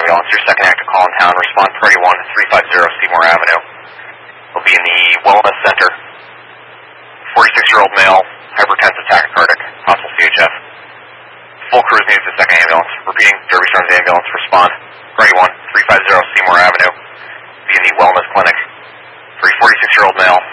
ambulance. Your second active call in town. Respond priority 1, 350 Seymour Avenue. Will be in the Wellness Center. 46-year-old male, hypertensive, tachycardic, possible CHF. Full cruise needs the second ambulance. Repeating, Derby Starnes ambulance. Respond priority 1, 350 Seymour Avenue. Be in the Wellness Clinic. For a 46-year-old male,